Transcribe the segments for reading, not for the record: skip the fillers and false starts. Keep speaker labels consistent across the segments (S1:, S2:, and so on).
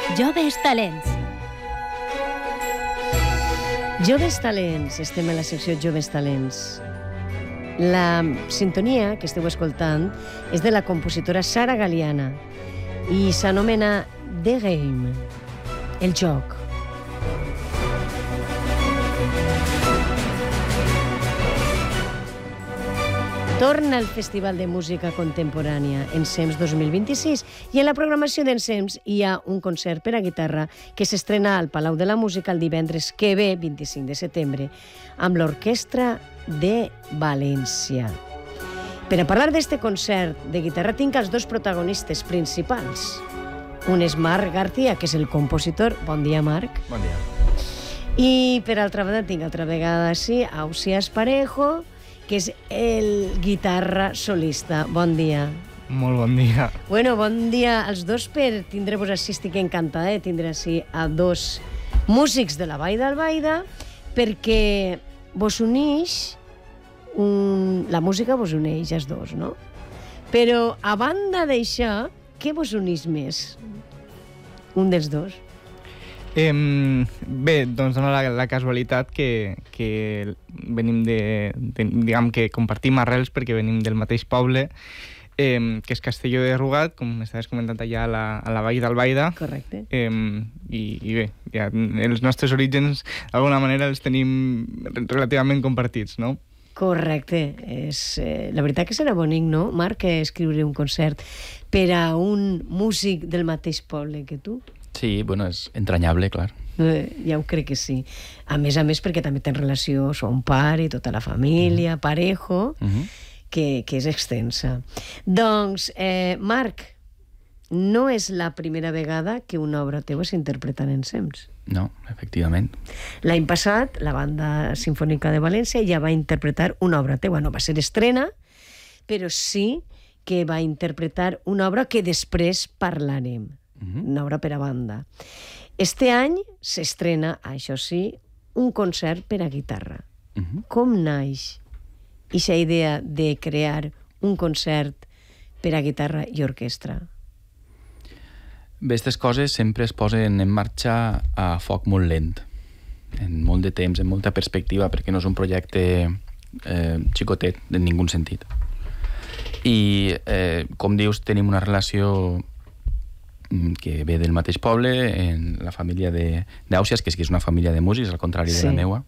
S1: Joves Talents.
S2: Joves Talents, estem a la secció Joves Talents. La sintonia que esteu escoltant és de la compositora Sara Galiana i s'anomena The Game, el joc. Torna el Festival de Música Contemporània Ensems 2026 i en la programació d'Ensems hi ha un concert per a guitarra que s'estrena al Palau de la Música el divendres que ve, 25 de setembre, amb l'Orquestra de València. Per a parlar d'este concert de guitarra tinc els dos protagonistes principals. Un és Marc García, que és el compositor. Bon dia, Marc.
S3: Bon dia.
S2: I per altra banda tinc altra vegada sí Ausiàs Parejo, que és el guitarra solista. Bon dia.
S3: Molt bon dia.
S2: Bueno, bon dia als dos per tindre-vos així. Estic encantada de tindre així a dos músics de la Vall d'Albaida perquè vos uneix, la música vos uneix els dos, no? Però a banda d'això, què vos uneix més? Un dels dos?
S3: Bé, doncs dona la casualitat que venim diguem que compartim arrels perquè venim del mateix poble, que és Castelló de Rugat, com estaves comentant allà a la Vall d'Albaida.
S2: Correcte.
S3: I bé, ja, els nostres orígens d'alguna manera els tenim relativament compartits, no?
S2: Correcte. La veritat que serà bonic, no, Marc, escriure un concert per a un músic del mateix poble que tu?
S4: Sí, bueno, és entranyable, clar.
S2: Ja ho crec que sí. A més, perquè també tens relació son pare i tota la família, Parejo, que és extensa. Doncs, Marc, no és la primera vegada que una obra teva s'interpreta en Ensems.
S4: No, efectivament.
S2: L'any passat, la Banda Simfònica de València ja va interpretar una obra teva. No va ser estrena, però sí que va interpretar una obra que després parlarem. Una obra per a banda. Este any s'estrena, això sí, un concert per a guitarra. Com naix aquesta idea de crear un concert per a guitarra i orquestra?
S4: Bé, aquestes coses sempre es posen en marxa a foc molt lent, en molt de temps, en molta perspectiva, perquè no és un projecte xicotet en ningú sentit. I, com dius, tenim una relació que ve del mateix poble, en la família d'Àusiàs, que és una família de músics, al contrari de la meua.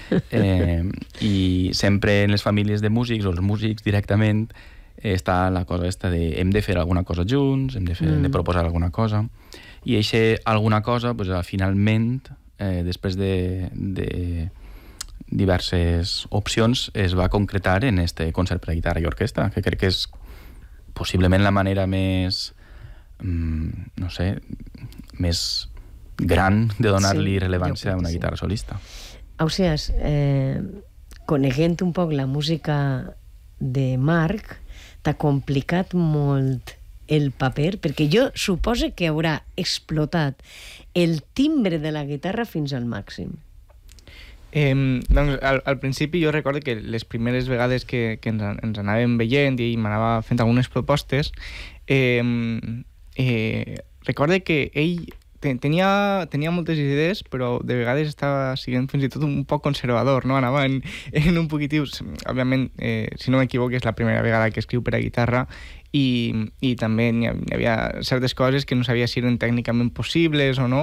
S4: I sempre en les famílies de músics, o els músics directament, està la cosa aquesta de hem de fer alguna cosa junts, hem de proposar alguna cosa. I aquesta alguna cosa, finalment, després de diverses opcions, es va concretar en este concert per a guitarra i orquestra, que crec que és possiblement la manera més no sé, més gran de donar-li rellevància a una guitarra solista.
S2: Ausiàs, coneguent un poc la música de Marc, t'ha complicat molt el paper, perquè jo suposo que haurà explotat el timbre de la guitarra fins al màxim.
S3: Doncs al principi jo recordo que les primeres vegades que ens anàvem veient i m'anava fent algunes propostes, recorde que ell tenia moltes idees, però de vegades estava sent fins i tot un poc conservador, no? Anava en un poquitiu... Òbviament, si no m'equivoco, és la primera vegada que escriu per a guitarra i també hi havia certes coses que no sabia si eren tècnicament possibles o no,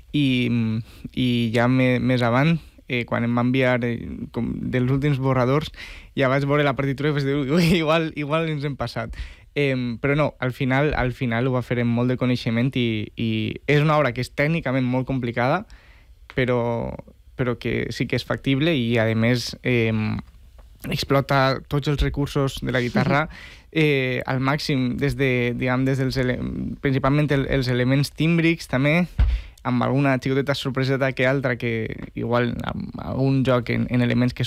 S3: i ja més avant, quan em va enviar dels últims borradors, ja vaig veure la partitura i vaig dir, igual ens hem passat. Però no, al final ho va fer amb molt de coneixement i és una obra que és tècnicament molt complicada, però que sí que és factible i, a més, explota tots els recursos de la guitarra al màxim, principalment els elements tímbrics també, amb alguna xicoteta sorpreseta que altra, que igual amb algun joc en elements que